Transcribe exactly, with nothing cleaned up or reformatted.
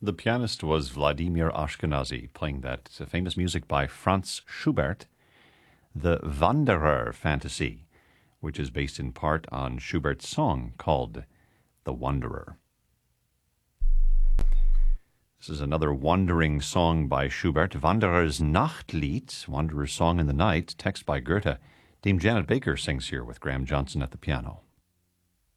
The pianist was Vladimir Ashkenazy, playing that famous music by Franz Schubert, the Wanderer Fantasy, which is based in part on Schubert's song called The Wanderer. This is another wandering song by Schubert, Wanderer's Nachtlied, Wanderer's Song in the Night, text by Goethe. Dame Janet Baker sings here with Graham Johnson at the piano.